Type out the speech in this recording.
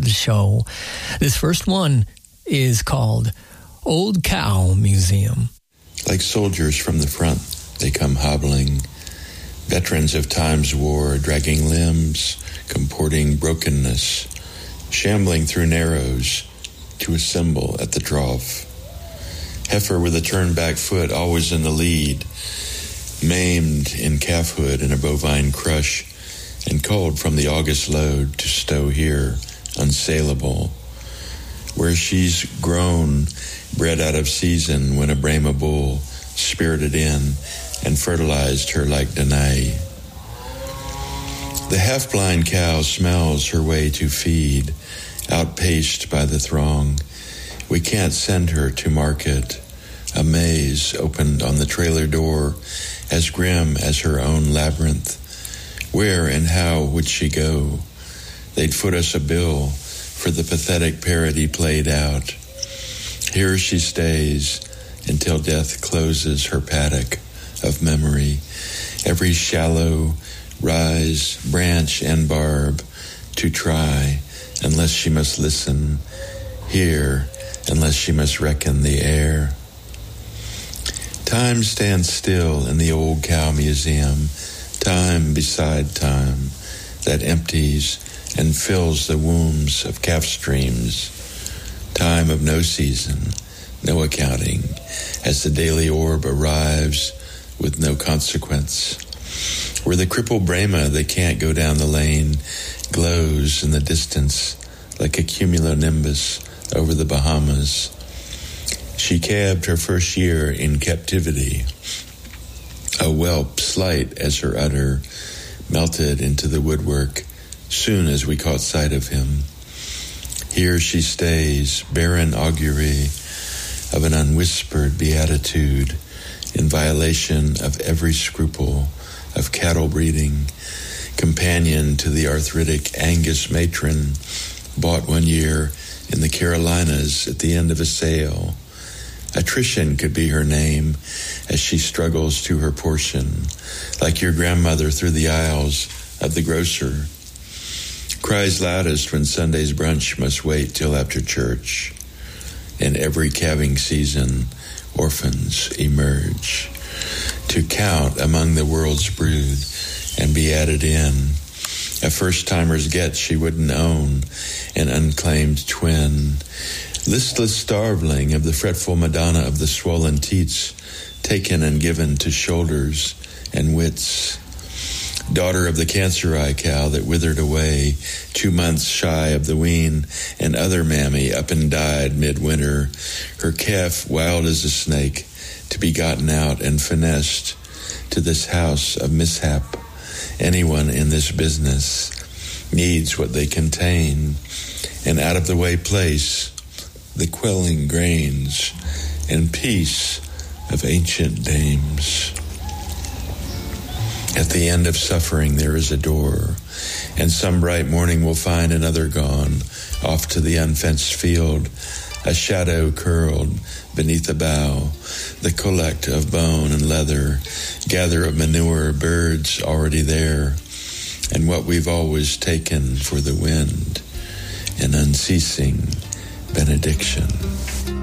the show. This first one is called Old Cow Museum. Like soldiers from the front, they come hobbling, veterans of time's war, dragging limbs, comporting brokenness, shambling through narrows to assemble at the trough. Heifer with a turned-back foot, always in the lead, maimed in calfhood in a bovine crush, and called from the August load to stow here, unsaleable, where she's grown, bred out of season when a Brahma bull spirited in and fertilized her like Danae. The half-blind cow smells her way to feed, outpaced by the throng. We can't send her to market. A maze opened on the trailer door, as grim as her own labyrinth. Where and how would she go? They'd foot us a bill for the pathetic parody played out. Here she stays until death closes her paddock of memory. Every shallow rise, branch, and barb to try, unless she must listen, hear, unless she must reckon the air. Time stands still in the Old Cow Museum, time beside time that empties and fills the wombs of calf streams. Time of no season, no accounting, as the daily orb arrives with no consequence. Where the crippled Brahma that can't go down the lane glows in the distance like a cumulonimbus over the Bahamas. She cabbed her first year in captivity. A whelp slight as her udder melted into the woodwork soon as we caught sight of him. Here she stays, barren augury of an unwhispered beatitude, in violation of every scruple of cattle breeding, companion to the arthritic Angus matron, bought one year in the Carolinas at the end of a sale. Attrition could be her name as she struggles to her portion, like your grandmother through the aisles of the grocer. Cries loudest when Sunday's brunch must wait till after church. In every calving season, orphans emerge to count among the world's brood and be added in. A first-timer's get she wouldn't own, an unclaimed twin. Listless starveling of the fretful Madonna of the swollen teats, taken and given to shoulders and wits. Daughter of the cancer eye cow that withered away, 2 months shy of the wean, and other mammy up and died midwinter, her calf wild as a snake, to be gotten out and finessed to this house of mishap. Anyone in this business needs what they contain, an out-of-the-way place, the quelling grains and peace of ancient dames. At the end of suffering there is a door, and some bright morning will find another gone, off to the unfenced field, a shadow curled beneath a bough, the collect of bone and leather, gather of manure, birds already there, and what we've always taken for the wind, an unceasing benediction.